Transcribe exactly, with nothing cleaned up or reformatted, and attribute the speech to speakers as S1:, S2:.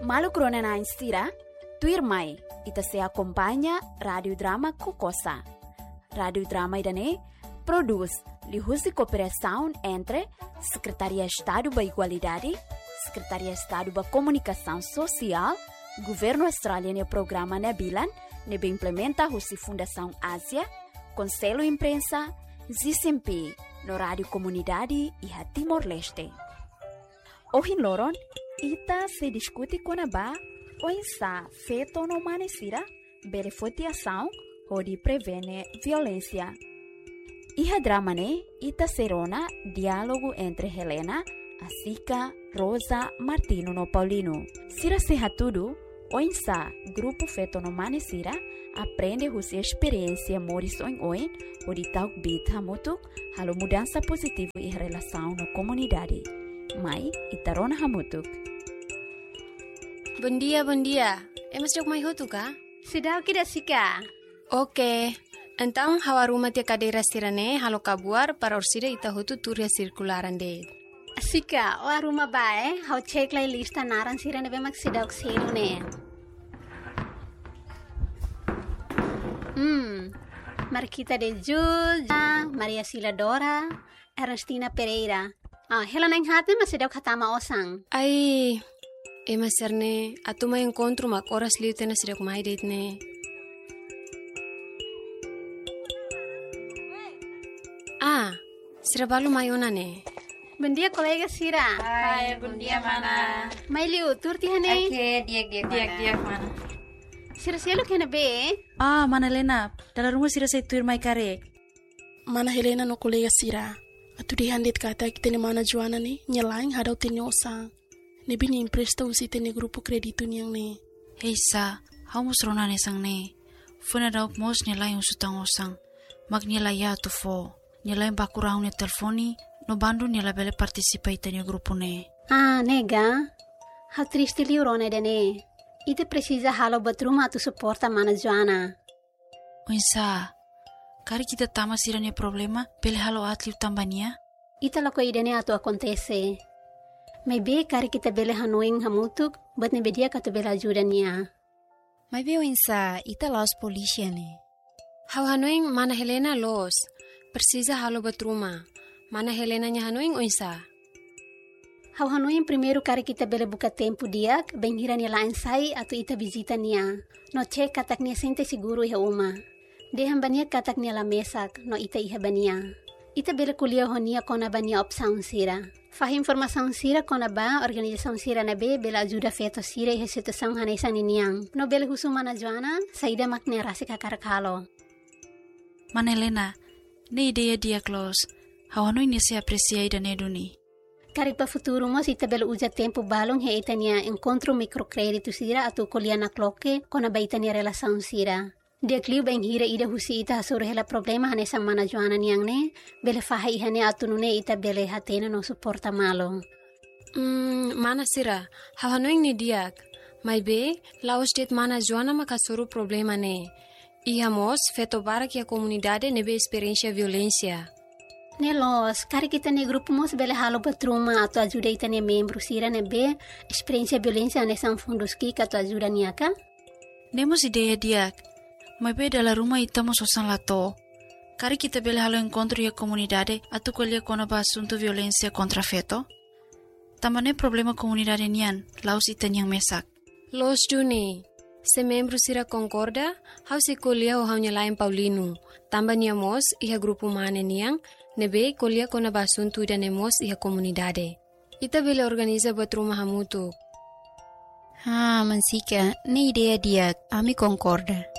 S1: Malu crona na instira, tuir mai, ita se acompanha Radio Drama Kokosa. Radio Drama idane produz lihusi cooperação entre Secretaria de Estado da Igualdade, Secretaria de Estado da Comunicação Social, Governo Australiano e Programa Nebilan, nebe implementa a Fundação Ásia, Conselho Imprensa, Z S M P, no Rádio Comunidade e a Timor-Leste. Hoje, Loron, ita se discute com a ba, ou insa feito no manesira, beneficiação, ou de prevene violência. E a drama ne, ita serona diálogo entre Helena, Asica, Rosa, Martino no Paulino. Sira seha tudo, o insa grupo feito no manesira, aprende a sua experiência morison oin, o de tal bit hamutu, halo mudança positiva e relação na comunidade. Mai, itarona hamutu.
S2: Bom dia, bom dia. É mas jog mai hotu ka?
S3: Sedau kita sika.
S2: Oke. Então, hawaruma te cadeira sirane, halo kabuar para orsida ita hotu turia circularan de.
S3: Sika, o aruma bae, hau cek lai lista naran sirane be mak sedau kselu ne. Hmm. Marquita de Julia, Maria Sila Dora, Ernestina Pereira. Ah, Helena yang hati masih sedau katama osang.
S2: Ai, ema serne, atuma encontro mak oras liu tena sedau mai date ne. Ah, sira balu mayona ne.
S3: Bom dia, colega Sira.
S4: Hai, bom dia, mana.
S3: Mai liu, turti hane.
S4: Oke, diak-diak, diak-diak, mana.
S3: Sira sielu kena be.
S5: Ah, mana Helena, dalam rumah Sira saya tuir mai kare.
S6: Mana Helena no colega Sira. Atu di handit kata kita ni mana Joana ni nyelaing hadau tini osang. Ni bini impresta usi tini grupo kreditu ni yang ni.
S5: Hei sa, hau mus rona ne sang ne. Funa dauk mos nyelaing usutang osang. Mag nyelai ya tu fo. Nyelaing bakurang ne telefoni. No bandu nyela bele participa tini grupo ne.
S3: Ah, nega. Hau triste liu rona dene. Ite precisa halo batruma tu suporta mana Joana.
S5: Uinsa, kari kita tama Sira ne problema, bele halo atliu tambania?
S3: Ita lako idene atu acontece. Maybe kari kita bele hanuing hamutuk, but ne bedia katu bele ajuda niya.
S7: Maybe uinsa, ita laos polisia ne.
S2: Hau hanuing mana Helena los, precisa halo batruma. Mana Helena nya hanuing uinsa?
S3: Hau hanuing primeiro kari kita bele buka tempo diak, benghira ni lain sai atu ita visita niya. No cek katak niya sente siguro iha uma. Dehan bania katak niya la mesak, no ita iha bania. Ita bele kuliah honia kona bania opsaun Sira. Fah informasaun Sira kona ba organizasaun Sira na be bela ajuda feto Sira iha situasaun hanesan niniang. No bele husu mana Joana, saida makne rasi kakarakalo.
S5: Mana Helena, ne ideia dia close. Hau hanui ni se aprecia ida ne duni.
S3: Kari pa futuro mo ita bele uja tempo balong he ita niya encontro microcredito Sira atu kuliah na kloke kona ba ita niya relasaun Sira. Dia kliu bang hira ida husi ita hasur hela problema hanesan mana Joana niyang ne, bele faha ihane atu nune ita bele hatena no suporta malo.
S2: Hmm, mana Sira, hau hanuing ni diak. Mai be, lao state mana Joana makasuru problema ne. Ihamos feto barak ya comunidade nebe experiência violência.
S3: Nelos, kari kita ne grupo mos bele halo batruma atu ajuda ita ne membro Sira nebe experiência violência hanesan fundos ki atu ajuda niyaka?
S5: Nemos ideia diak. Mai be dalam rumah ita mo sosan lato. Kari kita bele halo encontro ya comunidade atu kuliah kona ba asunto violência contra feto. Tamane problema comunidade nian, laos ita nyang mesak.
S2: Los duni. Se membro Sira concorda, hau se kuliah o hau nyalain Paulino. Tamba niamos iha grupo mane niang, nebe kuliah kona ba asunto ida nemos iha comunidade. Ita bele organiza batruma hamutu.
S7: Ah, mansika, ne ideia dia, ami concorda.